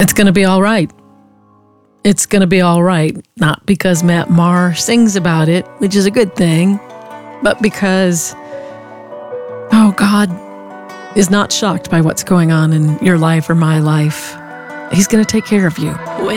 It's going to be all right. It's going to be all right. Not because Matt Maher sings about it, which is a good thing, but because, God is not shocked by what's going on in your life or my life. He's going to take care of you.